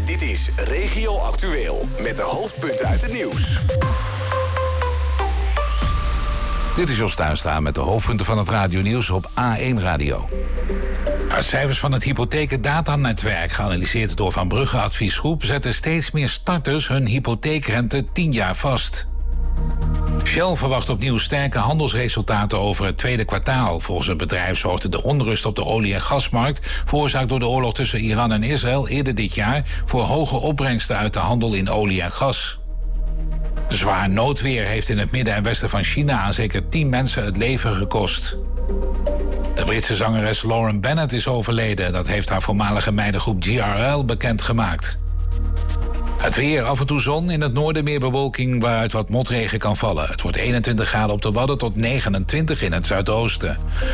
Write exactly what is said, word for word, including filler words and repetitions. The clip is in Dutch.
Dit is Regio Actueel met de hoofdpunten uit het nieuws. Dit is Jos Tuinstra met de hoofdpunten van het radionieuws op A één Radio. Uit cijfers van het hypotheekdatanetwerk, geanalyseerd door Van Brugge Adviesgroep, zetten steeds meer starters hun hypotheekrente tien jaar vast. Shell verwacht opnieuw sterke handelsresultaten over het tweede kwartaal. Volgens het bedrijf zorgde de onrust op de olie- en gasmarkt, veroorzaakt door de oorlog tussen Iran en Israël eerder dit jaar, voor hoge opbrengsten uit de handel in olie en gas. Zwaar noodweer heeft in het midden en westen van China aan zeker tien mensen het leven gekost. De Britse zangeres Lauren Bennett is overleden. Dat heeft haar voormalige meidengroep G R L bekendgemaakt. Het weer, af en toe zon, in het noorden meer bewolking waaruit wat motregen kan vallen. Het wordt eenentwintig graden op de Wadden tot negenentwintig in het zuidoosten.